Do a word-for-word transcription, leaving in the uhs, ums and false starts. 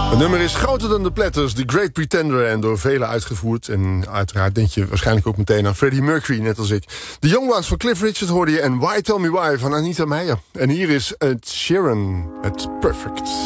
Het nummer is groter dan de Platters, The Great Pretender, en door velen uitgevoerd. En uiteraard denk je waarschijnlijk ook meteen aan Freddie Mercury, net als ik. De Young Ones van Cliff Richard hoorde je en Why Tell Me Why van Anita Meijer. En hier is Ed Sheeran, het Perfect.